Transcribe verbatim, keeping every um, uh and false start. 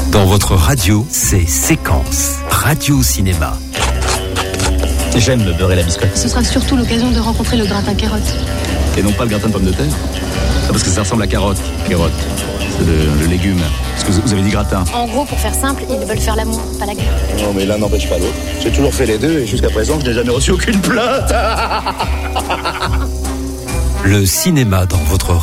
Dans votre radio, c'est Séquence. Radio Cinéma. J'aime le beurre et la biscotte. Ce sera surtout l'occasion de rencontrer le gratin carotte. Et non pas le gratin de pommes de terre. Ah, parce que ça ressemble à carotte. Carotte. C'est le, le légume. Parce que vous avez dit gratin. En gros, pour faire simple, ils veulent faire l'amour, pas la guerre. Non, mais l'un n'empêche pas l'autre. J'ai toujours fait les deux et jusqu'à présent, je n'ai jamais reçu aucune plainte. Le cinéma dans votre